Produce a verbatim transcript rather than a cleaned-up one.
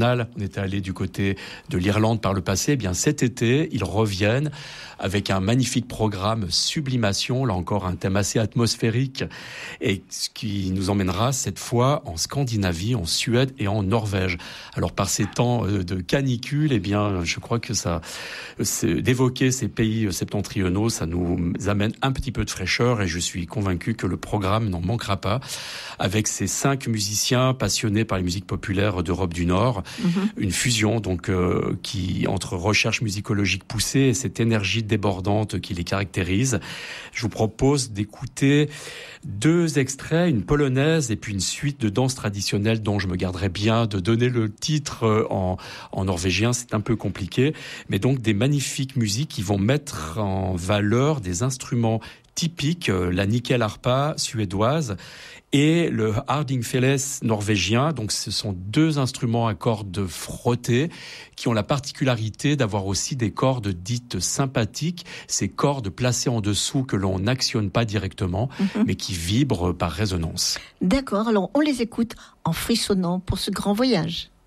On était allé du côté de l'Irlande par le passé. Eh bien, cet été, ils reviennent avec un magnifique programme Sublimation, là encore un thème assez atmosphérique, et ce qui nous emmènera cette fois en Scandinavie, en Suède et en Norvège. Alors, par ces temps de canicule, eh bien, je crois que ça, c'est, d'évoquer ces pays septentrionaux, ça nous amène un petit peu de fraîcheur, et je suis convaincu que le programme n'en manquera pas, avec ces cinq musiciens passionnés par les musiques populaires d'Europe du Nord. Mmh. Une fusion donc euh, qui entre recherche musicologique poussée et cette énergie débordante qui les caractérise. Je vous propose d'écouter deux extraits, une polonaise et puis une suite de danse traditionnelle dont je me garderai bien de donner le titre en, en norvégien, c'est un peu compliqué, mais donc des magnifiques musiques qui vont mettre en valeur des instruments typiques, la nickel-harpa suédoise et le hardingfele norvégien. Donc ce sont deux instruments à cordes frottées qui ont la particularité d'avoir aussi des cordes dites sympathiques, ces cordes placées en dessous que l'on n'actionne pas directement, mm-hmm. mais qui vibrent par résonance. D'accord, alors on les écoute en frissonnant pour ce grand voyage.